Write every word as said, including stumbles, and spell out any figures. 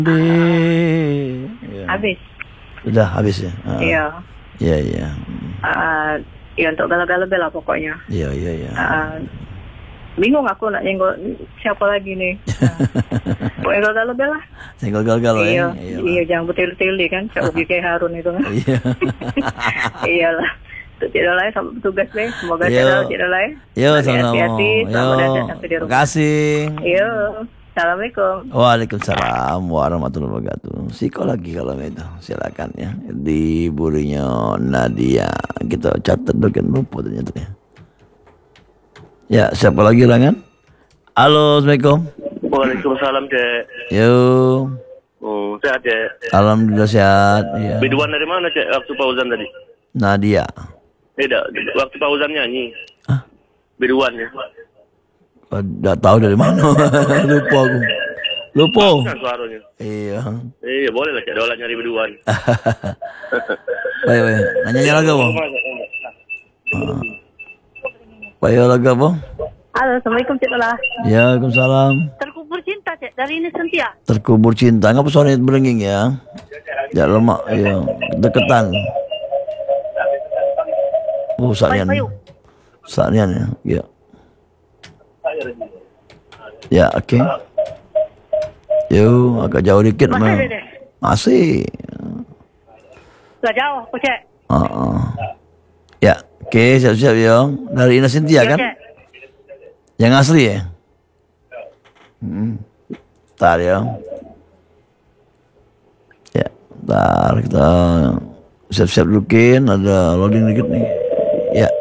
Dek. Ya. Habis. Sudah habis ya? Ha. Ya. Ya, ya. Uh, ya untuk galau-galau lah pokoknya. Ya, ya, ya. Uh, bingung aku nak nyenggol siapa lagi ni. Uh, pokoknya galau-galau lah. Senggol galau-galau iya, ya? Iya, jangan bertele-tele kan. Cak Ubi kayak Harun itu kan. Iya. Iyalah. Untuk tidak lain sampai bertugas deh. Semoga Yo. tidak tidak lain. Yo, sama-sama. Hati-hati. Selamat datang sampai di rumah. Terima kasih. Yo. Assalamualaikum. Waalaikumsalam warahmatullahi wabarakatuh. Psikologi kalau itu silakan ya. Di burinya Nadia. Kita catat dulu kan lupa ternyata ya. Ya, siapa lagi rangan? Halo, Assalamualaikum. Waalaikumsalam, Cek. Yo. Oh, sehat, Cek. Alhamdulillah sehat. Ya. Biduan dari mana, Cek, waktu Fauzan tadi? Nadia. Tidak, waktu Fauzan nyanyi. Hah? Biduan ya. Tidak tahu dari mana. Lupa aku. Lupa. Kan suaranya. Iya. Iya, boleh lah, Cek. Dolar nyari biduan. Baik, baik. Nanya lagi apa? Baik lagi apa? Halo, Assalamualaikum Cik Lola. Ya, Waalaikumsalam. Terkubur cinta Cik dari ini Sentia. Terkubur cinta. Ngapa suaranya berenging ya? Ya lemak. Ya. Deketan. Oh, sanian. Sanian ya. Ya. Ya, oke. Okay. Yo, agak jauh dikit. Masih ada deh? Masih. Gak jauh, aku Cik. Uh -uh. Ya, oke, okay, siap-siap ya. Dari Ina Sintia kan? Cik. Yang asli ya? Hmm. Bentar ya. Ya, bentar kita siap-siap dulu, ada loading dikit nih. Ya.